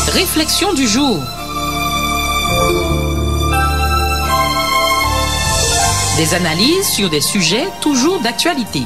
Réflexion du jour. Des analyses sur des sujets toujours d'actualité.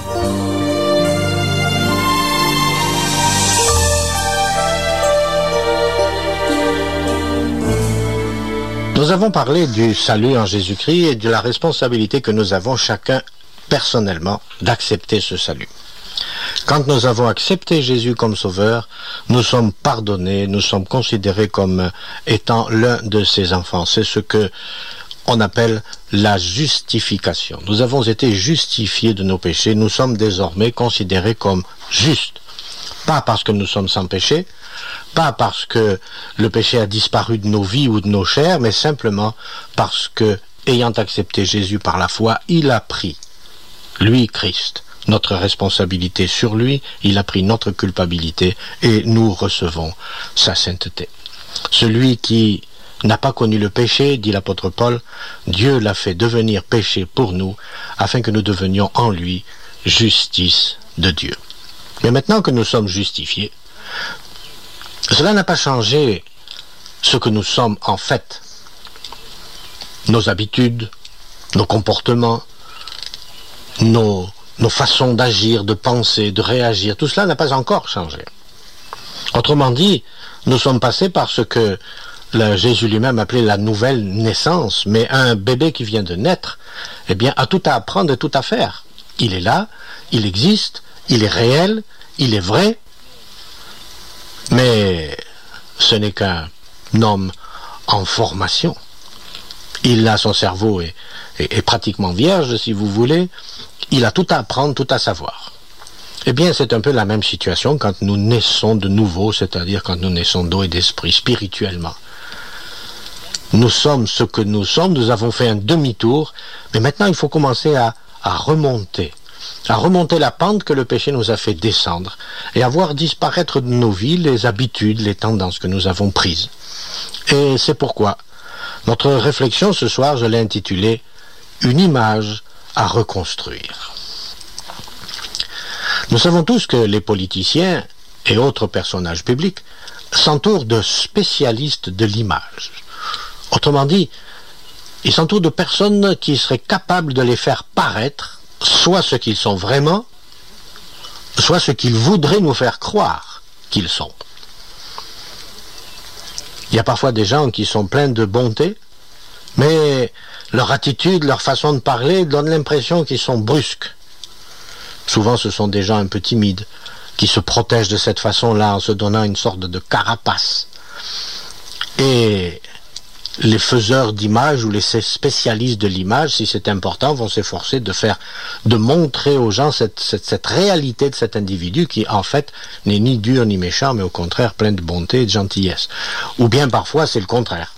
Nous avons parlé du salut en Jésus-Christ et de la responsabilité que nous avons chacun personnellement d'accepter ce salut. Quand nous avons accepté Jésus comme sauveur, nous sommes pardonnés, nous sommes considérés comme étant l'un de ses enfants. C'est ce que on appelle la justification. Nous avons été justifiés de nos péchés, nous sommes désormais considérés comme justes. Pas parce que nous sommes sans péché, pas parce que le péché a disparu de nos vies ou de nos chairs, mais simplement parce que, ayant accepté Jésus par la foi, il a pris, lui, Christ, notre responsabilité sur lui, il a pris notre culpabilité et nous recevons sa sainteté. Celui qui n'a pas connu le péché, dit l'apôtre Paul, Dieu l'a fait devenir péché pour nous, afin que nous devenions en lui justice de Dieu. Mais maintenant que nous sommes justifiés, cela n'a pas changé ce que nous sommes en fait. Nos habitudes, nos comportements, nos façons d'agir, de penser, de réagir, tout cela n'a pas encore changé. Autrement dit, nous sommes passés par ce que Jésus lui-même appelait la nouvelle naissance, mais un bébé qui vient de naître, eh bien, a tout à apprendre et tout à faire. Il est là, il existe, il est réel, il est vrai, mais ce n'est qu'un homme en formation. Il a son cerveau est pratiquement vierge, si vous voulez. Il a tout à apprendre, tout à savoir. Eh bien, c'est un peu la même situation quand nous naissons de nouveau, c'est-à-dire quand nous naissons d'eau et d'esprit, spirituellement. Nous sommes ce que nous sommes, nous avons fait un demi-tour, mais maintenant il faut commencer à remonter la pente que le péché nous a fait descendre, et à voir disparaître de nos vies les habitudes, les tendances que nous avons prises. Et c'est pourquoi notre réflexion ce soir, je l'ai intitulée « Une image à reconstruire ». Nous savons tous que les politiciens et autres personnages publics s'entourent de spécialistes de l'image. Autrement dit, ils s'entourent de personnes qui seraient capables de les faire paraître soit ce qu'ils sont vraiment, soit ce qu'ils voudraient nous faire croire qu'ils sont. Il y a parfois des gens qui sont pleins de bonté, mais leur attitude, leur façon de parler donne l'impression qu'ils sont brusques. Souvent, ce sont des gens un peu timides, qui se protègent de cette façon-là en se donnant une sorte de carapace. Et les faiseurs d'images ou les spécialistes de l'image, si c'est important, vont s'efforcer de montrer aux gens cette réalité de cet individu qui, en fait, n'est ni dur ni méchant, mais au contraire plein de bonté et de gentillesse. Ou bien parfois, c'est le contraire.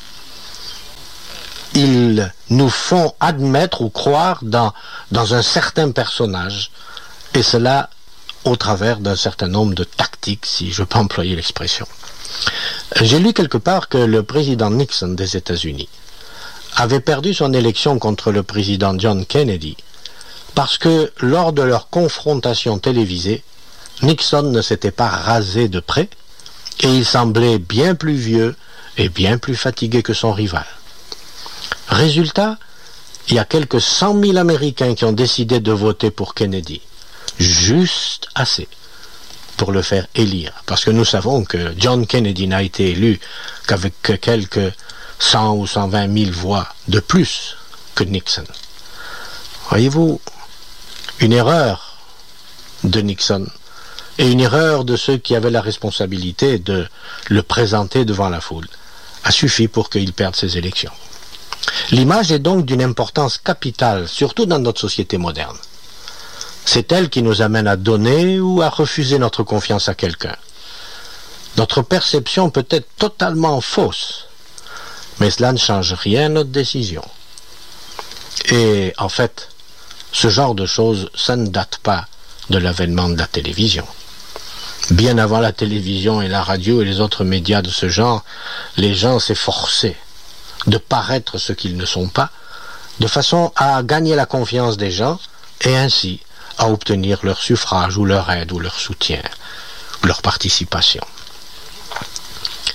Ils nous font admettre ou croire dans un certain personnage, et cela au travers d'un certain nombre de tactiques, si je peux employer l'expression. J'ai lu quelque part que le président Nixon des États-Unis avait perdu son élection contre le président John Kennedy parce que lors de leur confrontation télévisée, Nixon ne s'était pas rasé de près et il semblait bien plus vieux et bien plus fatigué que son rival. Résultat, il y a quelques 100 000 Américains qui ont décidé de voter pour Kennedy. Juste assez pour le faire élire. Parce que nous savons que John Kennedy n'a été élu qu'avec quelques 100 ou 120 000 voix de plus que Nixon. Voyez-vous, une erreur de Nixon et une erreur de ceux qui avaient la responsabilité de le présenter devant la foule a suffi pour qu'il perde ses élections. L'image est donc d'une importance capitale, surtout dans notre société moderne. C'est elle qui nous amène à donner ou à refuser notre confiance à quelqu'un. Notre perception peut être totalement fausse, mais cela ne change rien à notre décision. Et en fait, ce genre de choses, ça ne date pas de l'avènement de la télévision. Bien avant la télévision et la radio et les autres médias de ce genre, les gens s'efforçaient de paraître ce qu'ils ne sont pas, de façon à gagner la confiance des gens et ainsi à obtenir leur suffrage ou leur aide ou leur soutien, leur participation.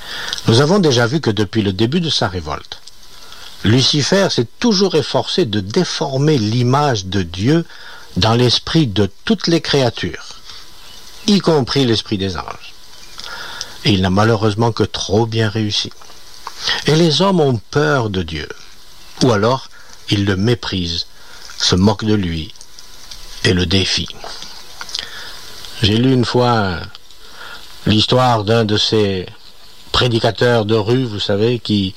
Nous avons déjà vu que depuis le début de sa révolte, Lucifer s'est toujours efforcé de déformer l'image de Dieu dans l'esprit de toutes les créatures, y compris l'esprit des anges. Et il n'a malheureusement que trop bien réussi. Et les hommes ont peur de Dieu, ou alors ils le méprisent, se moquent de lui et le défient. J'ai lu une fois l'histoire d'un de ces prédicateurs de rue, vous savez, qui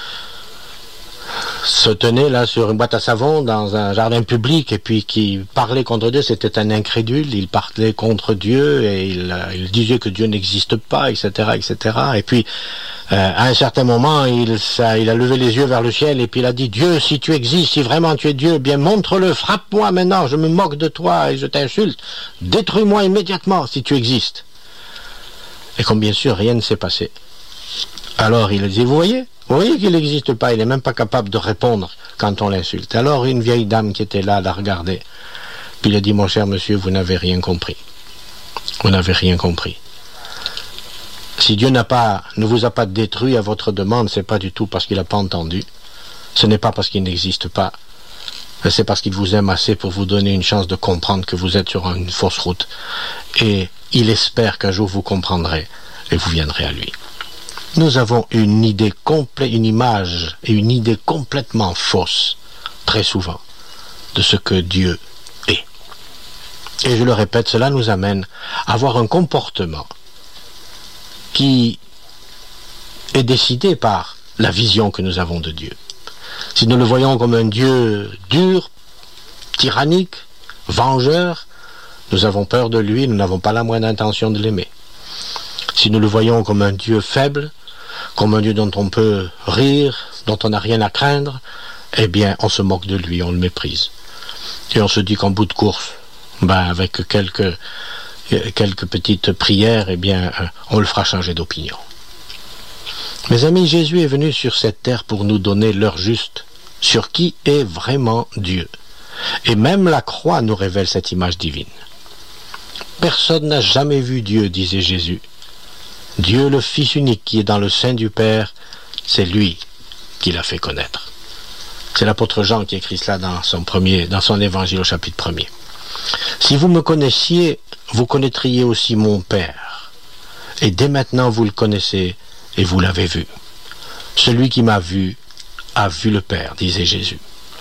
se tenait là sur une boîte à savon dans un jardin public et puis qui parlait contre Dieu. C'était un incrédule, il parlait contre Dieu et il disait que Dieu n'existe pas, etc., etc. Et puis à un certain moment il a levé les yeux vers le ciel et puis il a dit: Dieu, si tu existes, si vraiment tu es Dieu, eh bien montre-le, frappe-moi maintenant, je me moque de toi et je t'insulte, détruis-moi immédiatement si tu existes. Et comme bien sûr rien ne s'est passé, alors il a dit: vous voyez qu'il n'existe pas, il n'est même pas capable de répondre quand on l'insulte. Alors une vieille dame qui était là l'a regardé, puis il a dit: mon cher monsieur, vous n'avez rien compris. Vous n'avez rien compris. Si Dieu ne vous a pas détruit à votre demande, c'est pas du tout parce qu'il n'a pas entendu. Ce n'est pas parce qu'il n'existe pas. C'est parce qu'il vous aime assez pour vous donner une chance de comprendre que vous êtes sur une fausse route. Et il espère qu'un jour vous comprendrez et vous viendrez à lui. Nous avons une image et une idée complètement fausse, très souvent, de ce que Dieu est. Et je le répète, cela nous amène à avoir un comportement qui est décidé par la vision que nous avons de Dieu. Si nous le voyons comme un Dieu dur, tyrannique, vengeur, nous avons peur de lui, nous n'avons pas la moindre intention de l'aimer. Si nous le voyons comme un Dieu faible, comme un Dieu dont on peut rire, dont on n'a rien à craindre, eh bien, on se moque de lui, on le méprise. Et on se dit qu'en bout de course, avec quelques petites prières, eh bien, on le fera changer d'opinion. Mes amis, Jésus est venu sur cette terre pour nous donner l'heure juste sur qui est vraiment Dieu. Et même la croix nous révèle cette image divine. Personne n'a jamais vu Dieu, disait Jésus. Dieu, le Fils unique qui est dans le sein du Père, c'est lui qui l'a fait connaître. C'est l'apôtre Jean qui écrit cela dans son évangile au chapitre 1er. Si vous me connaissiez, vous connaîtriez aussi mon Père. Et dès maintenant vous le connaissez et vous l'avez vu. Celui qui m'a vu a vu le Père, disait Jésus.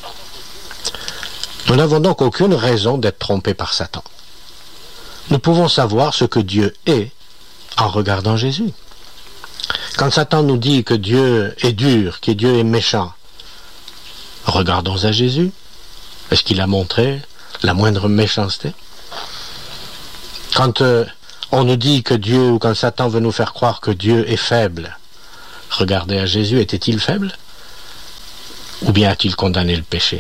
Nous n'avons donc aucune raison d'être trompés par Satan. Nous pouvons savoir ce que Dieu est en regardant Jésus. Quand Satan nous dit que Dieu est dur, que Dieu est méchant, regardons à Jésus. Est-ce qu'il a montré la moindre méchanceté? Quand on nous dit que Dieu, ou quand Satan veut nous faire croire que Dieu est faible, regardez à Jésus. Était-il faible? Ou bien a-t-il condamné le péché?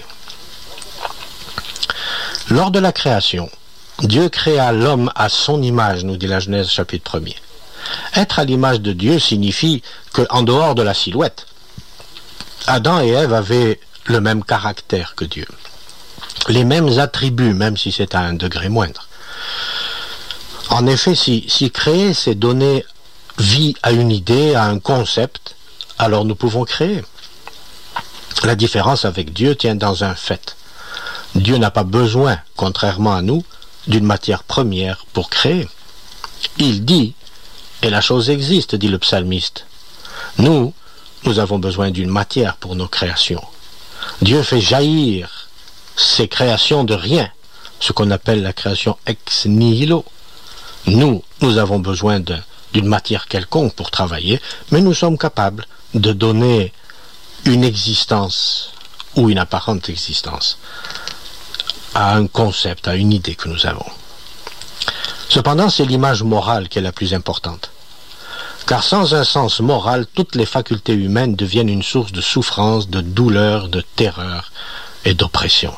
Lors de la création, Dieu créa l'homme à son image, nous dit la Genèse chapitre 1er. Être à l'image de Dieu signifie qu'en dehors de la silhouette, Adam et Ève avaient le même caractère que Dieu, les mêmes attributs, même si c'est à un degré moindre. En effet, si créer, c'est donner vie à une idée, à un concept, alors nous pouvons créer. La différence avec Dieu tient dans un fait. Dieu n'a pas besoin, contrairement à nous, d'une matière première pour créer. Il dit, et la chose existe, dit le psalmiste. Nous avons besoin d'une matière pour nos créations. Dieu fait jaillir ses créations de rien, ce qu'on appelle la création ex nihilo. Nous avons besoin d'une matière quelconque pour travailler, mais nous sommes capables de donner une existence ou une apparente existence à un concept, à une idée que nous avons. Cependant, c'est l'image morale qui est la plus importante. Car sans un sens moral, toutes les facultés humaines deviennent une source de souffrance, de douleur, de terreur et d'oppression.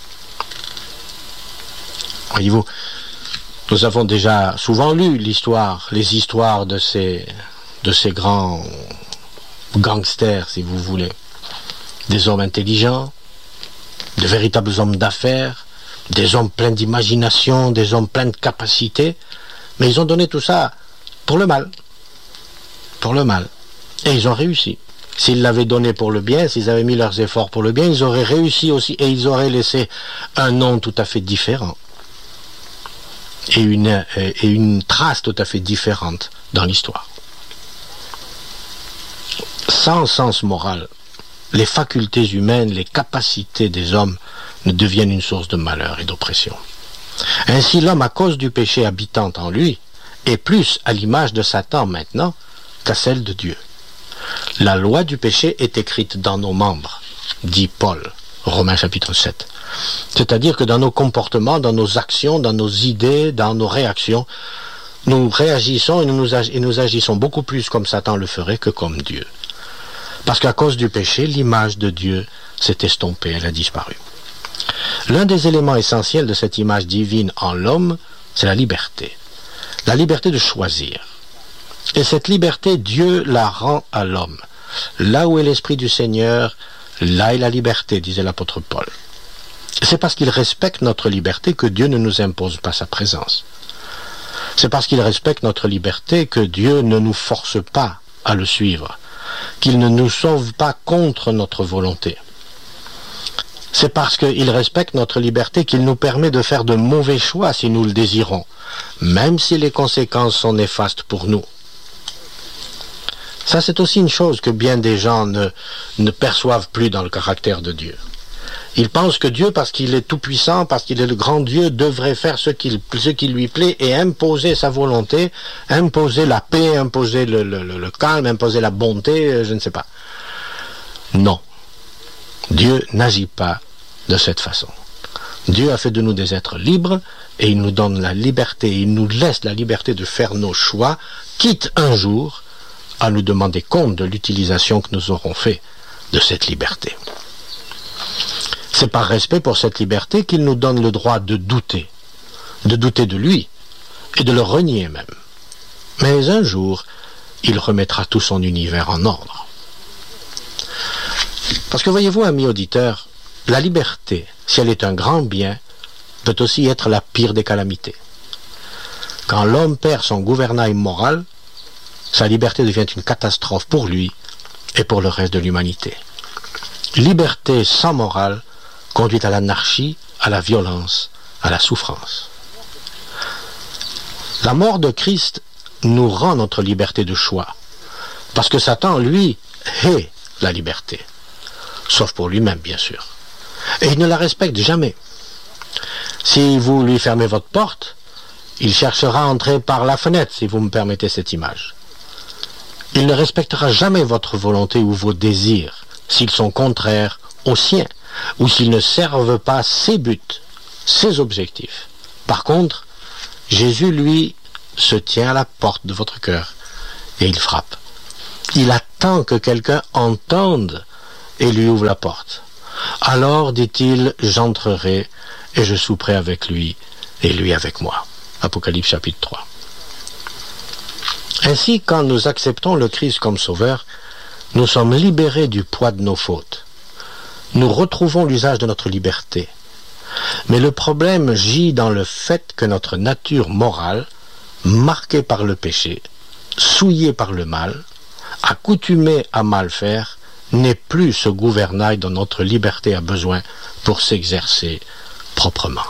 Voyez-vous, nous avons déjà souvent lu les histoires de ces grands gangsters, si vous voulez. Des hommes intelligents, de véritables hommes d'affaires, des hommes pleins d'imagination, des hommes pleins de capacités, mais ils ont donné tout ça pour le mal. Pour le mal. Et ils ont réussi. S'ils l'avaient donné pour le bien, s'ils avaient mis leurs efforts pour le bien, ils auraient réussi aussi et ils auraient laissé un nom tout à fait différent. Et une trace tout à fait différente dans l'histoire. Sans sens moral, les facultés humaines, les capacités des hommes ne deviennent une source de malheur et d'oppression. Ainsi, l'homme, à cause du péché habitant en lui, est plus à l'image de Satan maintenant qu'à celle de Dieu. La loi du péché est écrite dans nos membres, dit Paul, Romains chapitre 7. C'est-à-dire que dans nos comportements, dans nos actions, dans nos idées, dans nos réactions, nous réagissons et nous agissons beaucoup plus comme Satan le ferait que comme Dieu. Parce qu'à cause du péché, l'image de Dieu s'est estompée, elle a disparu. L'un des éléments essentiels de cette image divine en l'homme, c'est la liberté. La liberté de choisir. Et cette liberté, Dieu la rend à l'homme. Là où est l'Esprit du Seigneur, là est la liberté, disait l'apôtre Paul. C'est parce qu'il respecte notre liberté que Dieu ne nous impose pas sa présence. C'est parce qu'il respecte notre liberté que Dieu ne nous force pas à le suivre, qu'il ne nous sauve pas contre notre volonté. C'est parce qu'il respecte notre liberté qu'il nous permet de faire de mauvais choix si nous le désirons, même si les conséquences sont néfastes pour nous. Ça, c'est aussi une chose que bien des gens ne perçoivent plus dans le caractère de Dieu. Ils pensent que Dieu, parce qu'il est tout-puissant, parce qu'il est le grand Dieu, devrait faire ce qui lui plaît et imposer sa volonté, imposer la paix, imposer le calme, imposer la bonté, je ne sais pas. Non. Dieu n'agit pas de cette façon. Dieu a fait de nous des êtres libres et il nous donne la liberté, il nous laisse la liberté de faire nos choix, quitte un jour à nous demander compte de l'utilisation que nous aurons fait de cette liberté. C'est par respect pour cette liberté qu'il nous donne le droit de douter de lui et de le renier même. Mais un jour, il remettra tout son univers en ordre. Parce que voyez-vous, amis auditeurs, la liberté, si elle est un grand bien, peut aussi être la pire des calamités. Quand l'homme perd son gouvernail moral, sa liberté devient une catastrophe pour lui et pour le reste de l'humanité. Liberté sans morale conduit à l'anarchie, à la violence, à la souffrance. La mort de Christ nous rend notre liberté de choix, parce que Satan, lui, hait la liberté, sauf pour lui-même, bien sûr. Et il ne la respecte jamais. Si vous lui fermez votre porte, il cherchera à entrer par la fenêtre, si vous me permettez cette image. Il ne respectera jamais votre volonté ou vos désirs, s'ils sont contraires aux siens, ou s'ils ne servent pas ses buts, ses objectifs. Par contre, Jésus, lui, se tient à la porte de votre cœur et il frappe. Il attend que quelqu'un entende et lui ouvre la porte. Alors, dit-il, j'entrerai et je souperai avec lui et lui avec moi. Apocalypse chapitre 3. Ainsi, quand nous acceptons le Christ comme sauveur, nous sommes libérés du poids de nos fautes. Nous retrouvons l'usage de notre liberté. Mais le problème gît dans le fait que notre nature morale, marquée par le péché, souillée par le mal, accoutumée à mal faire, n'est plus ce gouvernail dont notre liberté a besoin pour s'exercer proprement.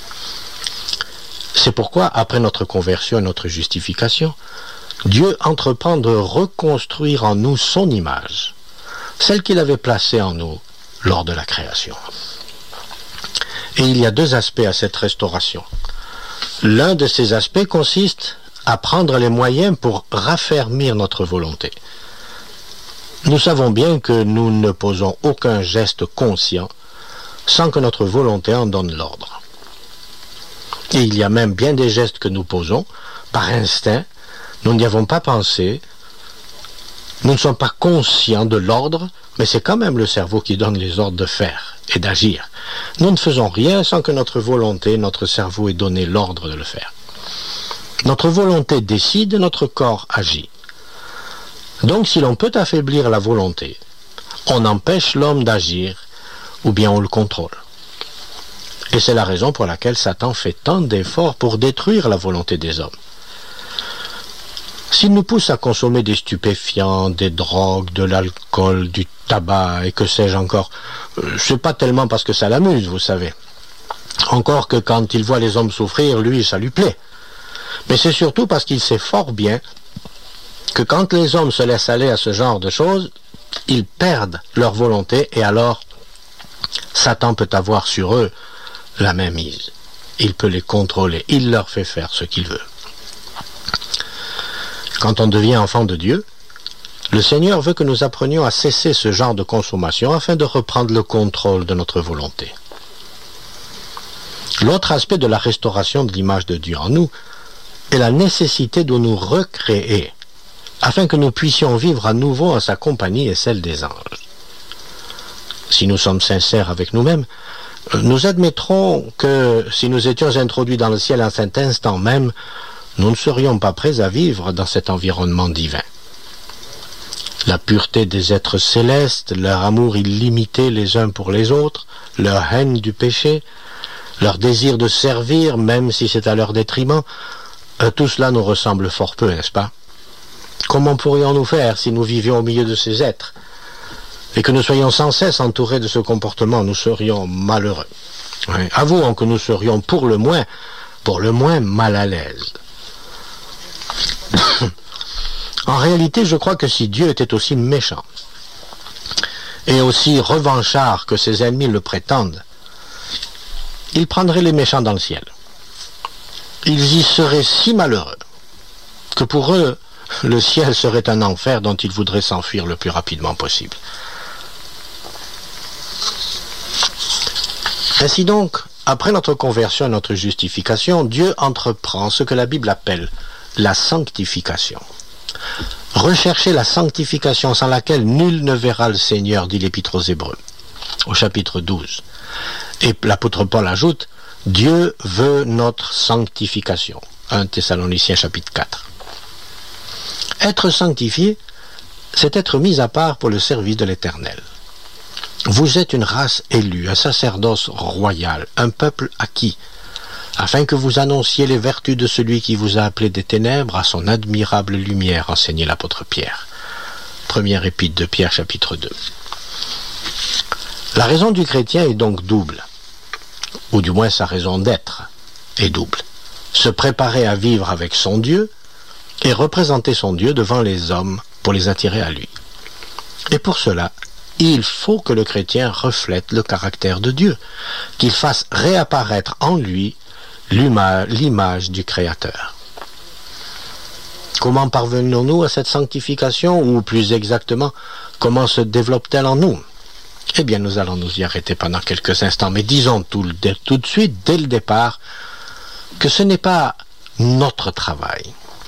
C'est pourquoi, après notre conversion et notre justification, Dieu entreprend de reconstruire en nous son image, celle qu'il avait placée en nous lors de la création. Et il y a deux aspects à cette restauration. L'un de ces aspects consiste à prendre les moyens pour raffermir notre volonté. Nous savons bien que nous ne posons aucun geste conscient sans que notre volonté en donne l'ordre. Et il y a même bien des gestes que nous posons par instinct, nous n'y avons pas pensé, nous ne sommes pas conscients de l'ordre, mais c'est quand même le cerveau qui donne les ordres de faire et d'agir. Nous ne faisons rien sans que notre volonté, notre cerveau ait donné l'ordre de le faire. Notre volonté décide, notre corps agit. Donc si l'on peut affaiblir la volonté, on empêche l'homme d'agir ou bien on le contrôle. Et c'est la raison pour laquelle Satan fait tant d'efforts pour détruire la volonté des hommes. S'il nous pousse à consommer des stupéfiants, des drogues, de l'alcool, du tabac et que sais-je encore, c'est pas tellement parce que ça l'amuse, vous savez. Encore que quand il voit les hommes souffrir, lui, ça lui plaît. Mais c'est surtout parce qu'il sait fort bien que quand les hommes se laissent aller à ce genre de choses, ils perdent leur volonté et alors Satan peut avoir sur eux la mainmise. Il peut les contrôler, il leur fait faire ce qu'il veut. Quand on devient enfant de Dieu, le Seigneur veut que nous apprenions à cesser ce genre de consommation afin de reprendre le contrôle de notre volonté. L'autre aspect de la restauration de l'image de Dieu en nous est la nécessité de nous recréer afin que nous puissions vivre à nouveau en sa compagnie et celle des anges. Si nous sommes sincères avec nous-mêmes, nous admettrons que si nous étions introduits dans le ciel à cet instant même, nous ne serions pas prêts à vivre dans cet environnement divin. La pureté des êtres célestes, leur amour illimité les uns pour les autres, leur haine du péché, leur désir de servir, même si c'est à leur détriment, tout cela nous ressemble fort peu, n'est-ce pas? Comment pourrions-nous faire si nous vivions au milieu de ces êtres et que nous soyons sans cesse entourés de ce comportement? Nous serions malheureux. Oui. Avouons que nous serions pour le moins mal à l'aise. En réalité, je crois que si Dieu était aussi méchant et aussi revanchard que ses ennemis le prétendent, il prendrait les méchants dans le ciel. Ils y seraient si malheureux que pour eux, le ciel serait un enfer dont ils voudraient s'enfuir le plus rapidement possible. Ainsi donc, après notre conversion et notre justification, Dieu entreprend ce que la Bible appelle la sanctification. Recherchez la sanctification sans laquelle nul ne verra le Seigneur, dit l'Épître aux Hébreux, au chapitre 12. Et l'apôtre Paul ajoute, Dieu veut notre sanctification. 1 Thessaloniciens chapitre 4. Être sanctifié, c'est être mis à part pour le service de l'Éternel. Vous êtes une race élue, un sacerdoce royal, un peuple acquis, afin que vous annonciez les vertus de celui qui vous a appelé des ténèbres à son admirable lumière, enseignait l'apôtre Pierre. Première épître de Pierre, chapitre 2. La raison du chrétien est donc double, ou du moins sa raison d'être est double. Se préparer à vivre avec son Dieu et représenter son Dieu devant les hommes pour les attirer à lui. Et pour cela, il faut que le chrétien reflète le caractère de Dieu, qu'il fasse réapparaître en lui l'image du Créateur. Comment parvenons-nous à cette sanctification, ou plus exactement, comment se développe-t-elle en nous? Eh bien, nous allons nous y arrêter pendant quelques instants, mais disons tout de suite, dès le départ, que ce n'est pas notre travail.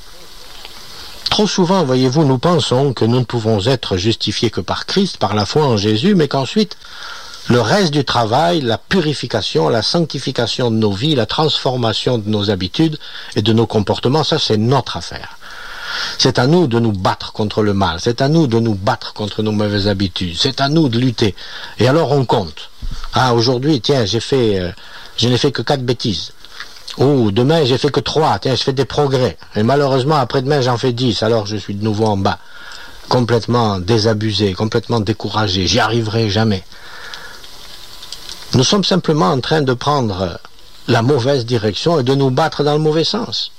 Trop souvent, voyez-vous, nous pensons que nous ne pouvons être justifiés que par Christ, par la foi en Jésus, mais qu'ensuite, le reste du travail, la purification, la sanctification de nos vies, la transformation de nos habitudes et de nos comportements, ça c'est notre affaire. C'est à nous de nous battre contre le mal, c'est à nous de nous battre contre nos mauvaises habitudes, c'est à nous de lutter. Et alors on compte. Ah, aujourd'hui, tiens, je n'ai fait que 4 bêtises. Oh, demain, j'ai fait que 3. Tiens, je fais des progrès. Et malheureusement, après-demain, j'en fais 10. Alors, je suis de nouveau en bas. Complètement désabusé, complètement découragé. J'y arriverai jamais. Nous sommes simplement en train de prendre la mauvaise direction et de nous battre dans le mauvais sens.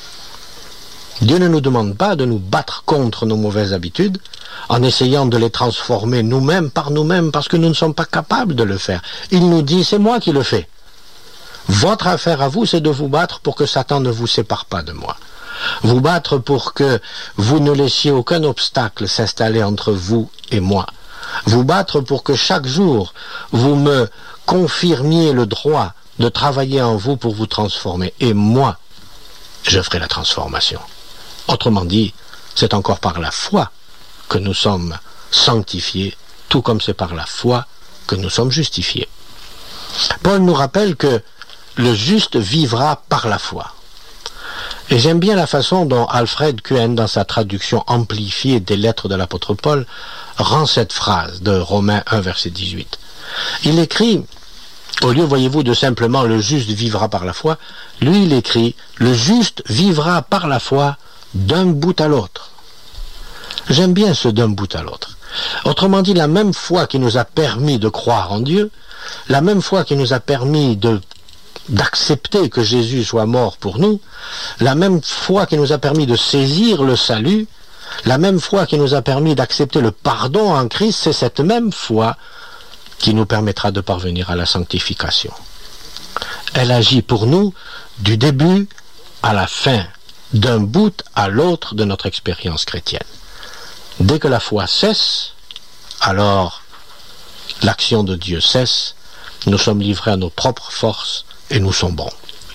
Dieu ne nous demande pas de nous battre contre nos mauvaises habitudes en essayant de les transformer nous-mêmes par nous-mêmes parce que nous ne sommes pas capables de le faire. Il nous dit, c'est moi qui le fais. Votre affaire à vous, c'est de vous battre pour que Satan ne vous sépare pas de moi. Vous battre pour que vous ne laissiez aucun obstacle s'installer entre vous et moi. Vous battre pour que chaque jour, vous me confirmiez le droit de travailler en vous pour vous transformer. Et moi, je ferai la transformation. Autrement dit, c'est encore par la foi que nous sommes sanctifiés, tout comme c'est par la foi que nous sommes justifiés. Paul nous rappelle que le juste vivra par la foi. Et j'aime bien la façon dont Alfred Cohen, dans sa traduction amplifiée des lettres de l'apôtre Paul, rend cette phrase de Romains 1, verset 18. Il écrit, au lieu, voyez-vous, de simplement « le juste vivra par la foi », lui il écrit « le juste vivra par la foi d'un bout à l'autre. J'aime bien ce d'un bout à l'autre. Autrement dit, la même foi qui nous a permis de croire en Dieu, la même foi qui nous a permis d'accepter que Jésus soit mort pour nous, la même foi qui nous a permis de saisir le salut, la même foi qui nous a permis d'accepter le pardon en Christ, c'est cette même foi qui nous permettra de parvenir à la sanctification. Elle agit pour nous du début à la fin, d'un bout à l'autre de notre expérience chrétienne. Dès que la foi cesse, alors l'action de Dieu cesse, nous sommes livrés à nos propres forces et nous sombrons.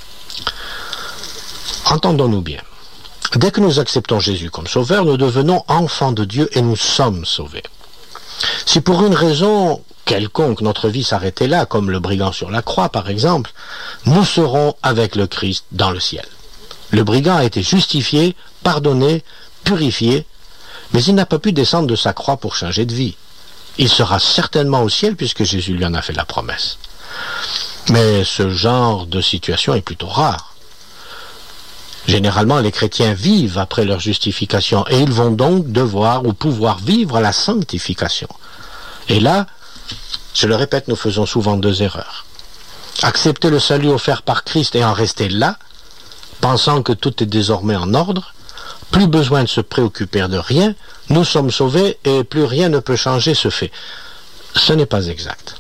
Entendons-nous bien. Dès que nous acceptons Jésus comme sauveur, nous devenons enfants de Dieu et nous sommes sauvés. Si pour une raison quelconque notre vie s'arrêtait là, comme le brigand sur la croix par exemple, nous serons avec le Christ dans le ciel. Le brigand a été justifié, pardonné, purifié, mais il n'a pas pu descendre de sa croix pour changer de vie. Il sera certainement au ciel puisque Jésus lui en a fait la promesse. Mais ce genre de situation est plutôt rare. Généralement, les chrétiens vivent après leur justification et ils vont donc devoir ou pouvoir vivre la sanctification. Et là, je le répète, nous faisons souvent deux erreurs. Accepter le salut offert par Christ et en rester là, pensant que tout est désormais en ordre, plus besoin de se préoccuper de rien, nous sommes sauvés et plus rien ne peut changer ce fait. Ce n'est pas exact.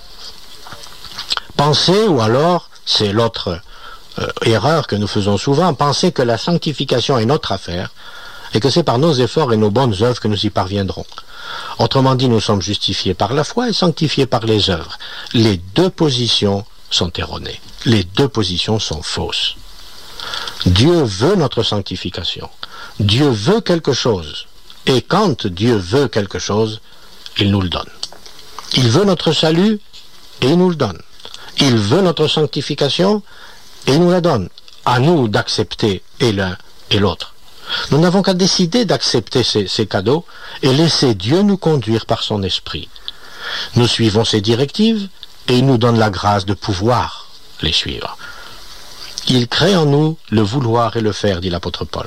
Penser, ou alors, c'est l'autre erreur que nous faisons souvent, penser que la sanctification est notre affaire et que c'est par nos efforts et nos bonnes œuvres que nous y parviendrons. Autrement dit, nous sommes justifiés par la foi et sanctifiés par les œuvres. Les deux positions sont erronées. Les deux positions sont fausses. Dieu veut notre sanctification. Dieu veut quelque chose. Et quand Dieu veut quelque chose, il nous le donne. Il veut notre salut et il nous le donne. Il veut notre sanctification et il nous la donne. À nous d'accepter et l'un et l'autre. Nous n'avons qu'à décider d'accepter ces cadeaux et laisser Dieu nous conduire par son esprit. Nous suivons ses directives et il nous donne la grâce de pouvoir les suivre. Il crée en nous le vouloir et le faire, dit l'apôtre Paul.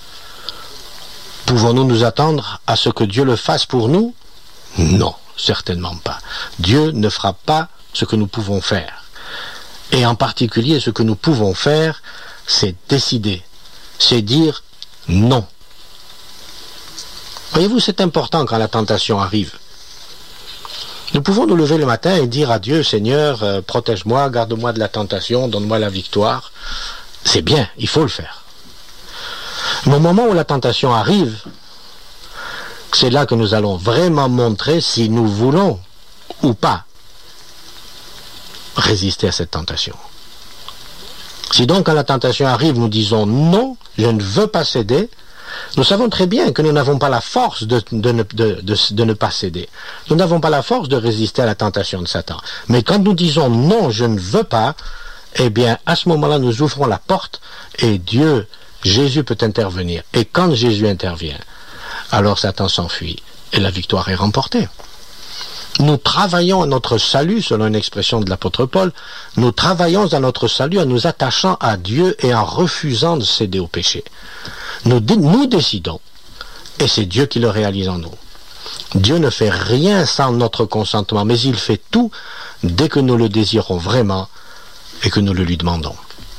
Pouvons-nous nous attendre à ce que Dieu le fasse pour nous? Non, certainement pas. Dieu ne fera pas ce que nous pouvons faire. Et en particulier, ce que nous pouvons faire, c'est décider. C'est dire non. Voyez-vous, c'est important quand la tentation arrive. Nous pouvons nous lever le matin et dire à Dieu, Seigneur, protège-moi, garde-moi de la tentation, donne-moi la victoire. C'est bien, il faut le faire. Mais au moment où la tentation arrive, c'est là que nous allons vraiment montrer si nous voulons ou pas résister à cette tentation. Si donc quand la tentation arrive, nous disons non, je ne veux pas céder, nous savons très bien que nous n'avons pas la force de ne pas céder. Nous n'avons pas la force de résister à la tentation de Satan. Mais quand nous disons non, je ne veux pas, eh bien, à ce moment-là, nous ouvrons la porte et Dieu, Jésus peut intervenir. Et quand Jésus intervient, alors Satan s'enfuit et la victoire est remportée. Nous travaillons à notre salut, selon une expression de l'apôtre Paul, nous travaillons à notre salut en nous attachant à Dieu et en refusant de céder au péché. Nous décidons, et c'est Dieu qui le réalise en nous. Dieu ne fait rien sans notre consentement, mais il fait tout dès que nous le désirons vraiment et que nous le lui demandons.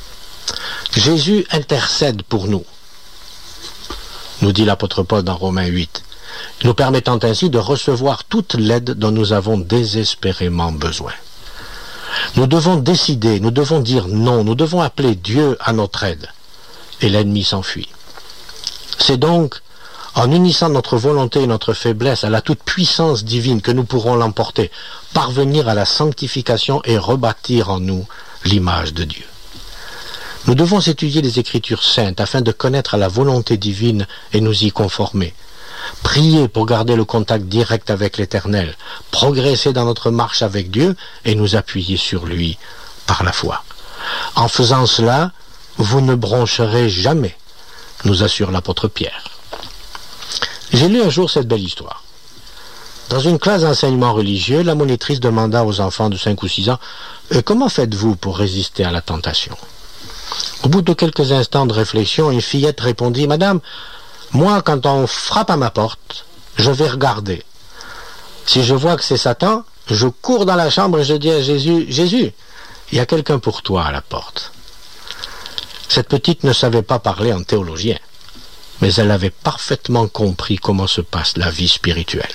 Jésus intercède pour nous, nous dit l'apôtre Paul dans Romains 8, nous permettant ainsi de recevoir toute l'aide dont nous avons désespérément besoin. Nous devons décider, nous devons dire non, nous devons appeler Dieu à notre aide, et l'ennemi s'enfuit. C'est donc en unissant notre volonté et notre faiblesse à la toute-puissance divine que nous pourrons l'emporter, parvenir à la sanctification et rebâtir en nous l'image de Dieu. Nous devons étudier les Écritures saintes afin de connaître la volonté divine et nous y conformer. Prier pour garder le contact direct avec l'Éternel, progresser dans notre marche avec Dieu et nous appuyer sur lui par la foi. En faisant cela, vous ne broncherez jamais, nous assure l'apôtre Pierre. J'ai lu un jour cette belle histoire. Dans une classe d'enseignement religieux, la monitrice demanda aux enfants de 5 ou 6 ans « Comment faites-vous pour résister à la tentation ?» Au bout de quelques instants de réflexion, une fillette répondit « Madame, Moi, quand on frappe à ma porte, je vais regarder. Si je vois que c'est Satan, je cours dans la chambre et je dis à Jésus, « Jésus, il y a quelqu'un pour toi à la porte. » Cette petite ne savait pas parler en théologien, mais elle avait parfaitement compris comment se passe la vie spirituelle.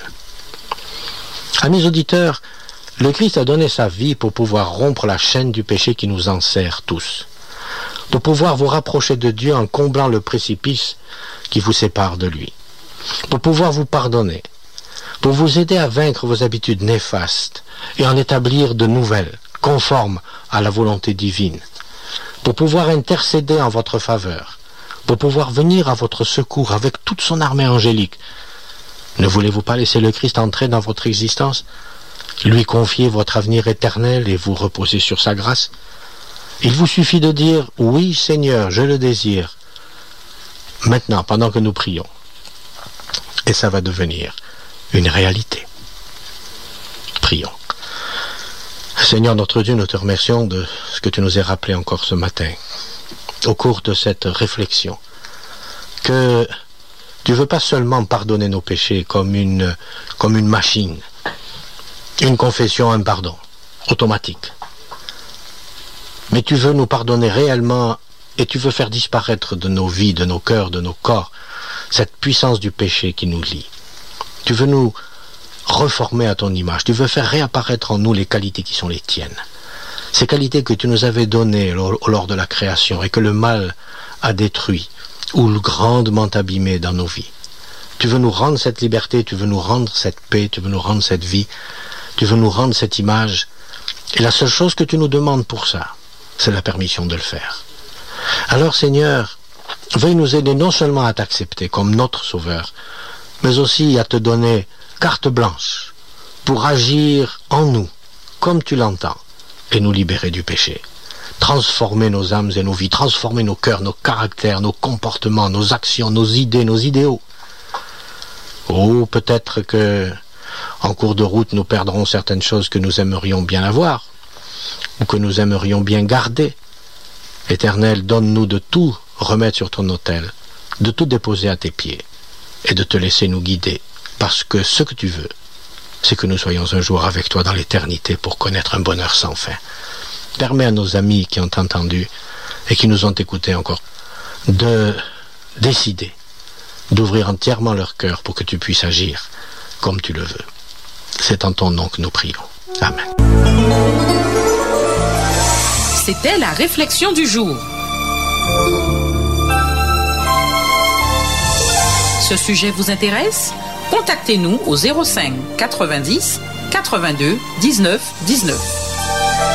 Amis auditeurs, le Christ a donné sa vie pour pouvoir rompre la chaîne du péché qui nous enserre tous, pour pouvoir vous rapprocher de Dieu en comblant le précipice qui vous sépare de lui, pour pouvoir vous pardonner, pour vous aider à vaincre vos habitudes néfastes et en établir de nouvelles, conformes à la volonté divine, pour pouvoir intercéder en votre faveur, pour pouvoir venir à votre secours avec toute son armée angélique. Ne voulez-vous pas laisser le Christ entrer dans votre existence, lui confier votre avenir éternel et vous reposer sur sa grâce? Il vous suffit de dire « Oui, Seigneur, je le désire » maintenant, pendant que nous prions. Et ça va devenir une réalité. Prions. Seigneur notre Dieu, nous te remercions de ce que tu nous as rappelé encore ce matin, au cours de cette réflexion, que tu ne veux pas seulement pardonner nos péchés comme une machine, une confession, un pardon, automatique. Mais tu veux nous pardonner réellement et tu veux faire disparaître de nos vies, de nos cœurs, de nos corps, cette puissance du péché qui nous lie. Tu veux nous reformer à ton image. Tu veux faire réapparaître en nous les qualités qui sont les tiennes. Ces qualités que tu nous avais données lors de la création et que le mal a détruit ou grandement abîmé dans nos vies. Tu veux nous rendre cette liberté, tu veux nous rendre cette paix, tu veux nous rendre cette vie, tu veux nous rendre cette image. Et la seule chose que tu nous demandes pour ça, c'est la permission de le faire. Alors Seigneur, veuille nous aider non seulement à t'accepter comme notre Sauveur, mais aussi à te donner carte blanche pour agir en nous, comme tu l'entends, et nous libérer du péché. Transformer nos âmes et nos vies, transformer nos cœurs, nos caractères, nos comportements, nos actions, nos idées, nos idéaux. Oh, peut-être que, en cours de route, nous perdrons certaines choses que nous aimerions bien avoir, ou que nous aimerions bien garder. Éternel, donne-nous de tout remettre sur ton autel, de tout déposer à tes pieds, et de te laisser nous guider, parce que ce que tu veux, c'est que nous soyons un jour avec toi dans l'éternité pour connaître un bonheur sans fin. Permets à nos amis qui ont entendu et qui nous ont écoutés encore de décider d'ouvrir entièrement leur cœur pour que tu puisses agir comme tu le veux. C'est en ton nom que nous prions. Amen. C'était la réflexion du jour. Ce sujet vous intéresse? Contactez-nous au 05 90 82 19 19.